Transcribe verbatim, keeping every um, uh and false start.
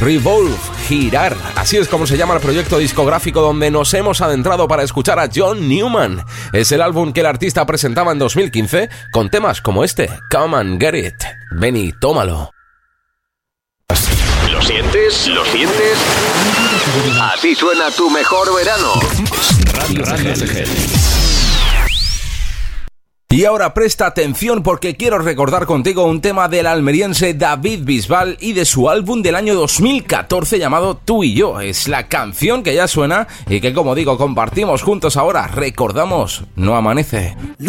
Revolve, girar. Así es como se llama el proyecto discográfico donde nos hemos adentrado para escuchar a John Newman. Es el álbum que el artista presentaba en dos mil quince con temas como este, Come and Get It. Ven y tómalo. ¿Lo sientes? ¿Lo sientes? Así suena tu mejor verano. Radio Radio C G. Y ahora presta atención porque quiero recordar contigo un tema del almeriense David Bisbal y de su álbum del año dos mil catorce llamado Tú y Yo. Es la canción que ya suena y que, como digo, compartimos juntos ahora. Recordamos, no amanece. No